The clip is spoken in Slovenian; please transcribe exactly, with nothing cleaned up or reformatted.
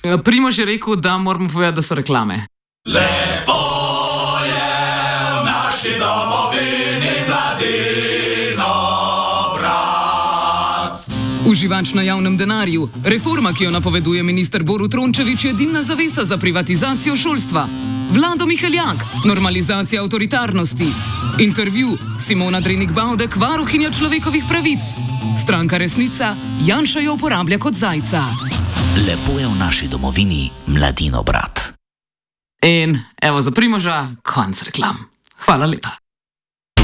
Primož je rekel, da moramo povedati, da so reklame. Lepo je v naši domovini mladino brat. Uživač na javnem denarju. Reforma, ki jo napoveduje minister Borut Rončević, je dimna zavesa za privatizacijo šolstva. Vlado Miheljak, normalizacija avtoritarnosti. Intervju, Simona Drenik-Bavdek, varuhinja človekovih pravic. Stranka Resnica, Janša jo uporablja kot zajca. Lepo je v naši domovini mladino brat. In evo za Primoža, konc reklam. Hvala lepa.